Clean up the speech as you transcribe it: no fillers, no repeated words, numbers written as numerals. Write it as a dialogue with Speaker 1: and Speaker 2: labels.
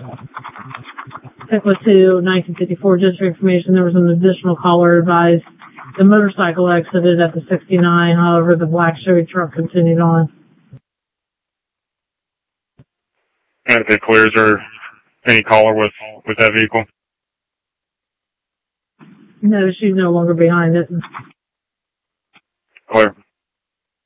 Speaker 1: Echo 2, 1954, just for information, there was an additional caller advised. The motorcycle exited at the 69, however, the black Chevy truck continued on.
Speaker 2: And if it clears, or any caller with that vehicle?
Speaker 1: No, she's no longer behind it.